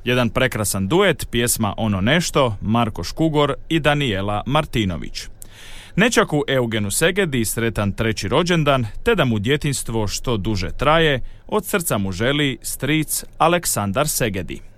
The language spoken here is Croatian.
Jedan prekrasan duet, pjesma Ono nešto, Marko Škugor i Danijela Martinović. Nečaku Eugenu Segedi sretan 3. rođendan, te da mu djetinjstvo što duže traje, od srca mu želi stric Aleksandar Segedi.